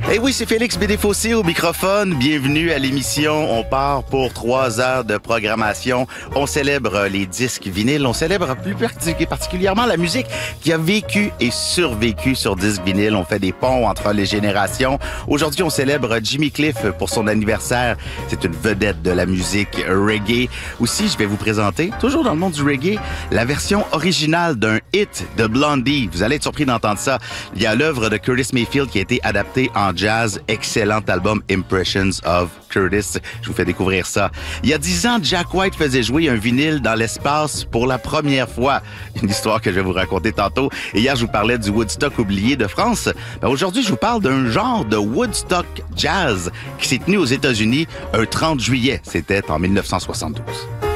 Eh oui, c'est Félix Bédéfossé au microphone. Bienvenue à l'émission. On part pour 3 heures de programmation. On célèbre les disques vinyles. On célèbre plus particulièrement la musique qui a vécu et survécu sur disque vinyle. On fait des ponts entre les générations. Aujourd'hui, on célèbre Jimmy Cliff pour son anniversaire. C'est une vedette de la musique reggae. Aussi, je vais vous présenter, toujours dans le monde du reggae, la version originale d'un hit de Blondie. Vous allez être surpris d'entendre ça. Il y a l'œuvre de Curtis Mayfield qui a été adaptée en jazz. Excellent album Impressions of Curtis. Je vous fais découvrir ça. Il y a 10 ans, Jack White faisait jouer un vinyle dans l'espace pour la première fois. Une histoire que je vais vous raconter tantôt. Et hier, je vous parlais du Woodstock oublié de France. Aujourd'hui, je vous parle d'un genre de Woodstock jazz qui s'est tenu aux États-Unis un 30 juillet. C'était en 1972.